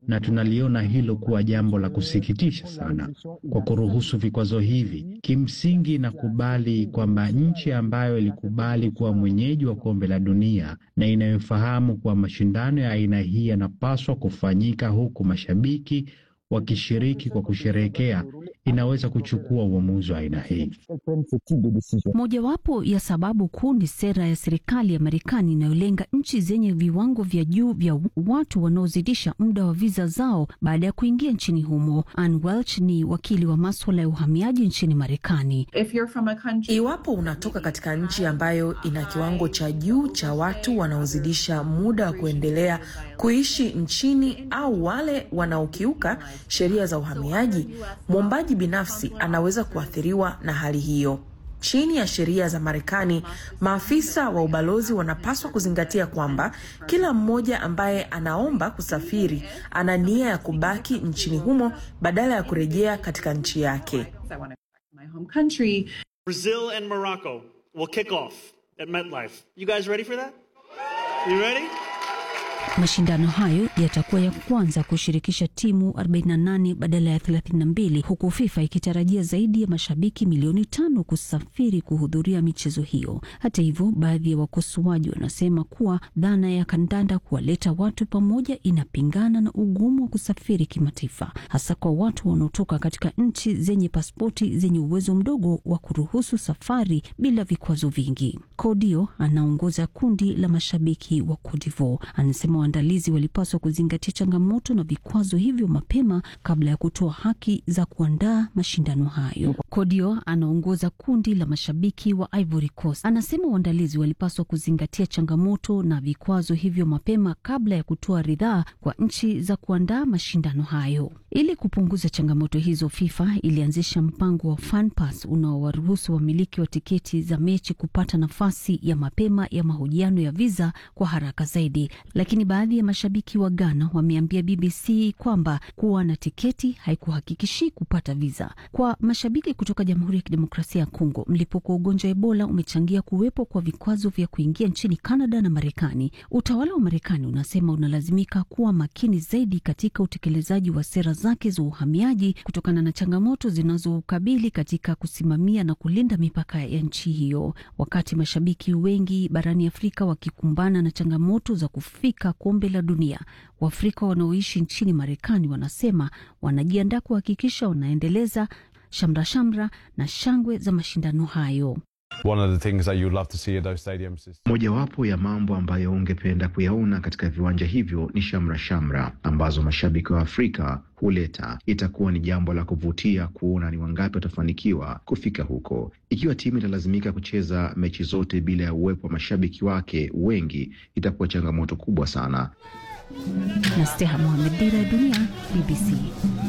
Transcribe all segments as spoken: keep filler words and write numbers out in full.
na tunaliona hilo kuwa jambo la kusikitisha sana. Kwa kuruhusu vikwazo hivi, kimsingi nakubali kwamba nchi ambayo ilikubali kuwa mwenyeji wa kombe la dunia na inayofahamu kuwa mashindano ya aina hii yanapaswa kufanyika huku mashabiki wakishiriki kwa kusherehekea, inaweza kuchukua uamuzi wa aina hii. Mojawapo ya sababu kuu ni sera ya serikali ya Marekani inayolenga nchi zenye viwango vya juu vya watu wanaozidisha muda wa viza zao baada ya kuingia nchini humo. Ann Welch ni wakili wa masuala ya uhamiaji nchini Marekani. Country... Iwapo unatoka katika nchi ambayo ina kiwango cha juu cha watu wanaozidisha muda wa kuendelea kuishi nchini au wale wanaokiuka sheria za uhamiaji, mwombaji binafsi anaweza kuathiriwa na hali hiyo. Chini ya sheria za Marekani, maafisa wa ubalozi wanapaswa kuzingatia kwamba kila mmoja ambaye anaomba kusafiri ana nia ya kubaki nchini humo badala ya kurejea katika nchi yake. Brazil and Morocco will kick off at MetLife. You guys ready for that? You ready? Mashindano hayo yatakuwa ya kwanza kushirikisha timu arobaini na nane badala ya thelathini na mbili, huku FIFA ikitarajia zaidi ya mashabiki milioni tano kusafiri kuhudhuria michezo hiyo. Hata hivyo, baadhi ya wakosoaji wanasema kuwa dhana ya kandanda kuwaleta watu pamoja inapingana na ugumu wa kusafiri kimataifa, hasa kwa watu wanaotoka katika nchi zenye pasipoti zenye uwezo mdogo wa kuruhusu safari bila vikwazo vingi. Kodio anaongoza kundi la mashabiki wa Cote d'Ivoire. Anasema waandalizi walipaswa kuzingatia changamoto na vikwazo hivyo mapema kabla ya kutoa haki za kuandaa mashindano hayo. Kodio anaongoza kundi la mashabiki wa Ivory Coast. Anasema waandalizi walipaswa kuzingatia changamoto na vikwazo hivyo mapema kabla ya kutoa ridhaa kwa nchi za kuandaa mashindano hayo. Ili kupunguza changamoto hizo, FIFA ilianzisha mpango wa Fan Pass unaowaruhusu wamiliki wa tiketi za mechi kupata nafasi ya mapema ya mahojiano ya visa kwa haraka zaidi. Lakini baadhi ya mashabiki wa Ghana wameambia B B C kwamba kuwa na tiketi haikuhakikishi kupata visa. Kwa mashabiki kutoka Jamhuri ya Kidemokrasia ya Kongo, mlipuko wa ugonjwa Ebola umechangia kuwepo kwa vikwazo vya kuingia nchini Canada na Marekani. Utawala wa Marekani unasema unalazimika kuwa makini zaidi katika utekelezaji wa sera zake za uhamiaji kutokana na changamoto zinazokabili katika kusimamia na kulinda mipaka ya nchi hiyo. Wakati mashabiki wengi barani Afrika wakikumbana na changamoto za kufika kombe la dunia, Waafrika wanaoishi nchini Marekani wanasema wanajiandaa kuhakikisha wanaendeleza shamra shamra na shangwe za mashindano hayo. One of the things that you'd love to see at those stadiums is... Mojawapo ya mambo ambayo ungependa kuyaona katika viwanja hivyo ni shamra shamra ambazo mashabiki wa Afrika huleta. Itakuwa ni jambo la kuvutia kuona ni wangapi watafanikiwa kufika huko. Ikiwa timu italazimika kucheza mechi zote bila ya uwepo wa mashabiki wake wengi, itakuwa changamoto kubwa sana. Nasteha Mohamed, Dira ya Dunia, B B C.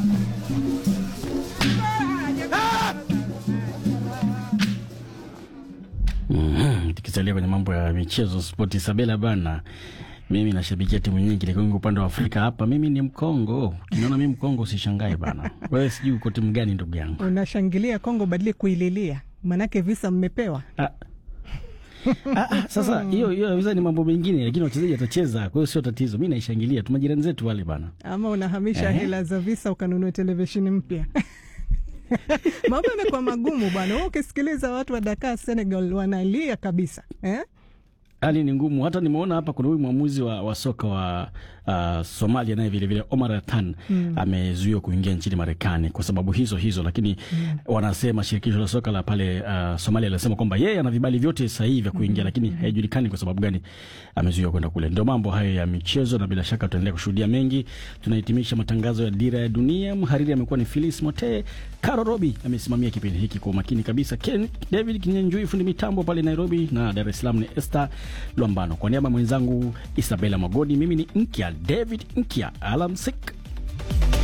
Mm-hmm. Tukisalia kwenye mambo ya michezo sport, Isabella bana, mimi nashabikia timu nyingi, lakini upande wa Afrika hapa mimi ni Mkongo. Unaona mimi Mkongo, usishangae bana. Wewe sijui uko timu gani ndugu yangu? Unashangilia Kongo badili kuililia. Manake visa mmepewa. Ah. ah, sasa hiyo hiyo visa ni mambo mengine, lakini wachezaji watacheza, kwa hiyo sio tatizo. Mimi naishangilia tu majirani zetu wale bana. Ama unahamisha eh, hela za visa ukanunua televisheni mpya. Mambo yamekuwa magumu bwana. Wewe ukisikiliza watu wa Dakar Senegal wanalia kabisa. Eh? Hali ni ngumu. Hata nimeona hapa kuna huyu mwamuzi wa, wa soka wa uh, Somalia naye vile vile Omar Atan mm. amezuiwa kuingia nchini Marekani kwa sababu hizo hizo, lakini mm. wanasema shirikisho la soka la pale uh, Somalia linasema kwamba yeye ana vibali vyote sahihi vya kuingia, mm. lakini haijulikani kwa sababu gani amezuiwa kwenda kule. Ndio mambo hayo ya michezo, na bila shaka tutaendelea kushuhudia mengi. Tunahitimisha matangazo ya Dira ya Dunia. Mhariri amekuwa ni Phyllis Mote, Caro Robi amesimamia kipindi hiki kwa makini kabisa, Ken David Kinyanjui fundi mitambo pale Nairobi, na Dar es Salaam ni Esther Luambano. Kwa niaba mwenzangu Isabella Magodi, mimi ni Nkia David Nkia. Alamsik.